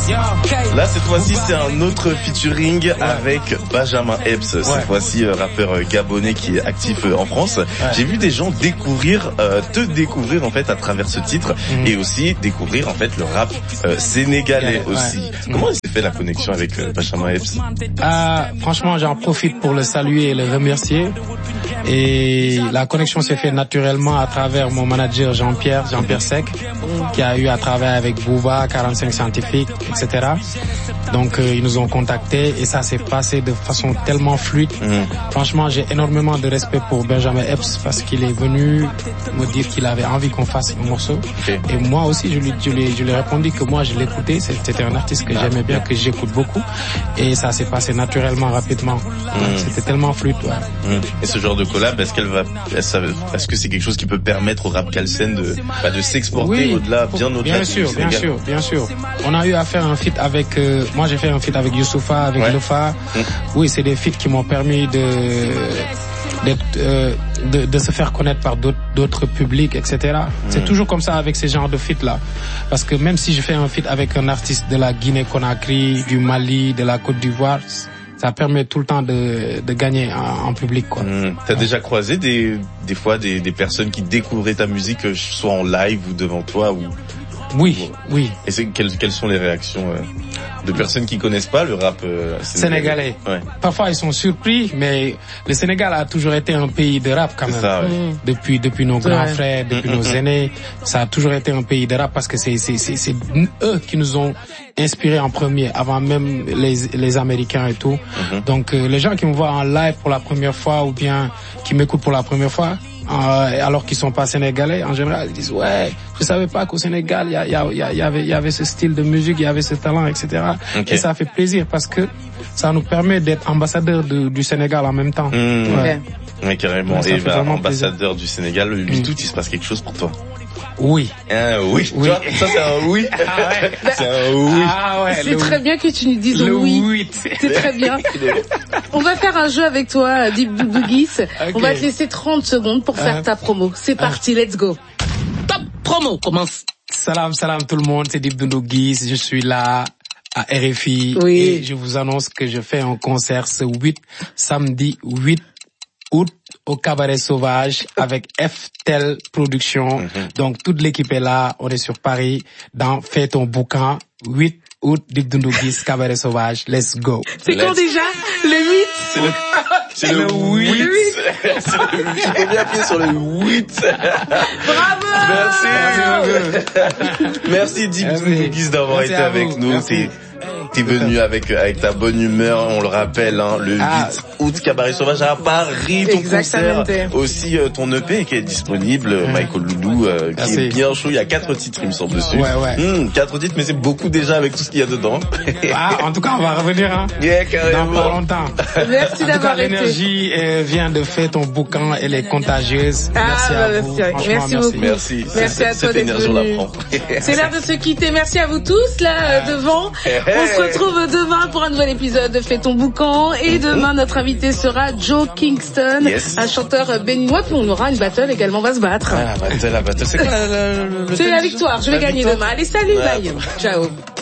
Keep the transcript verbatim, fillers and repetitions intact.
Là, cette fois-ci, c'est un autre featuring ouais. avec Benjamin Epps. Ouais. Cette fois-ci, euh, rappeur gabonais qui est actif euh, en France. Ouais. J'ai vu des gens découvrir, euh, te découvrir en fait à travers ce titre mmh. et aussi découvrir en fait le rap euh, sénégalais ouais. aussi. Ouais. Comment s'est fait la connexion avec euh, Benjamin Epps? euh, Franchement, j'en profite pour le saluer et le remercier. Et la connexion s'est faite naturellement à travers mon manager Jean-Pierre, Jean-Pierre Sec, qui a eu à travailler avec Booba, quarante-cinq Scientifiques, et cetera. Donc euh, ils nous ont contactés et ça s'est passé de façon tellement fluide. Mmh. Franchement, j'ai énormément de respect pour Benjamin Epps parce qu'il est venu me dire qu'il avait envie qu'on fasse un morceau. Okay. Et moi aussi, je lui, je lui, je lui ai répondu que moi, je l'écoutais. C'était un artiste que j'aimais bien, que j'écoute beaucoup. Et ça s'est passé naturellement, rapidement. Mmh. C'était tellement fluide. Ouais. Mmh. Et ce genre de collab, est-ce qu'elle va, est-ce que c'est quelque chose qui peut permettre au rap Galsen de, bah, de s'exporter oui, au-delà, bien au-delà bien sûr, bien sûr, bien sûr. On a eu à faire un feat avec, euh, moi j'ai fait un feat avec Youssoufa, avec ouais. Lofa. Mmh. Oui, c'est des feats qui m'ont permis de, d'être, euh, de, de se faire connaître par d'autres, d'autres publics, et cetera. Mmh. C'est toujours comme ça avec ces genres de feats-là. Parce que même si je fais un feat avec un artiste de la Guinée-Conakry, du Mali, de la Côte d'Ivoire, ça permet tout le temps de, de gagner en, en public, quoi. Mmh. T'as ouais. déjà croisé des, des fois des, des personnes qui découvraient ta musique, soit en live ou devant toi ou... Oui, oui. Et c'est, quelles, quelles sont les réactions euh, de personnes qui connaissent pas le rap euh, sénégalais? Sénégalais. Ouais. Parfois ils sont surpris, mais le Sénégal a toujours été un pays de rap quand même. Ça, ouais. mmh. Depuis depuis nos grands ouais. frères, depuis mmh, nos mmh. aînés, ça a toujours été un pays de rap parce que c'est c'est c'est, c'est eux qui nous ont inspirés en premier, avant même les les Américains et tout. Mmh. Donc euh, les gens qui me voient en live pour la première fois ou bien qui m'écoutent pour la première fois, Euh, alors qu'ils sont pas sénégalais, en général, ils disent ouais, je savais pas qu'au Sénégal il y, a, y, a, y, avait, il y avait ce style de musique, il y avait ce talent, et cetera. Okay. Et ça fait plaisir parce que ça nous permet d'être ambassadeurs de, du Sénégal en même temps. Mmh. Ouais. Oui, carrément. Ouais, et bah, ambassadeur plaisir. Du Sénégal, le huit août, il se passe quelque chose pour toi. Oui. Un oui. oui. Toi, ça c'est un oui. Ah ouais. C'est un oui. Ah ouais. C'est très bien que tu nous dises le oui. oui. C'est très bien. On va faire un jeu avec toi, Dip Doundou Guiss. Okay. On va te laisser trente secondes pour faire uh, ta promo. C'est parti, uh. let's go. Top promo commence. Salam, salam tout le monde, c'est Dip Doundou Guiss. Je suis là à R F I. Oui. Et je vous annonce que je fais un concert ce huit, samedi huit août au Cabaret Sauvage avec F T E L Productions. Mm-hmm. Donc toute l'équipe est là, on est sur Paris dans Fais ton boucan, huit août, Dip Doundou Guiss, Cabaret Sauvage, let's go. C'est quand déjà? Le huit? C'est le, c'est le huit. Le huit. C'est le huit. Il faut bien appuyer sur le huit. Bravo! Merci. Merci Dip Doundou Guiss d'avoir Merci été avec nous. Merci. T'es venu avec avec ta bonne humeur, on le rappelle, hein, le ah. huit août, Cabaret Sauvage à Paris, ton Exactement. concert, aussi euh, ton E P qui est disponible, mmh. Michael Loulou, euh, qui Merci. Est bien chaud, il y a quatre titres il me semble dessus. Ouais, ouais. Mmh, quatre titres, mais c'est beaucoup déjà avec tout ce qu'il y a dedans. Ah, en tout cas, on va revenir, hein. Yeah, carrément. Dans pas longtemps. Merci en d'avoir tout cas, été. L'énergie euh, vient de Fais ton boucan, elle est contagieuse. Ah, merci bah, à merci. vous. Merci, merci beaucoup. Merci. Merci c'est, à toi d'être venu. C'est l'heure de se quitter. Merci à vous tous, là, euh, devant. On se retrouve demain pour un nouvel épisode de Fais ton boucan. Et demain, notre invité sera Joe Kingston, yes. un chanteur béninois. Puis on aura une battle également, on va se battre. Ah, la battle, la battle. C'est quoi la, la, la, C'est la victoire. Je vais la gagner victoire. Demain. Allez, salut, bye. Ciao.